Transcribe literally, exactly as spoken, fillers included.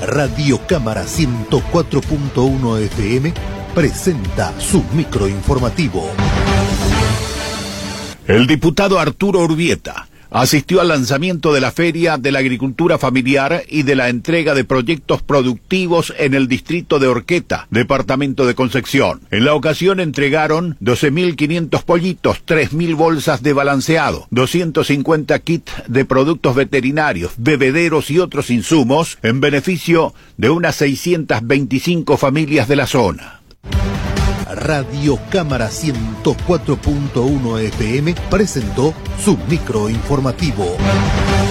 Radio Cámara ciento cuatro punto uno F M presenta su microinformativo. El diputado Arturo Urbieta asistió al lanzamiento de la Feria de la Agricultura Familiar y de la entrega de proyectos productivos en el distrito de Horqueta, departamento de Concepción. En la ocasión entregaron doce mil quinientos pollitos, tres mil bolsas de balanceado, doscientos cincuenta kits de productos veterinarios, bebederos y otros insumos en beneficio de unas seiscientas veinticinco familias de la zona. Radio Cámara ciento cuatro punto uno F M presentó su microinformativo.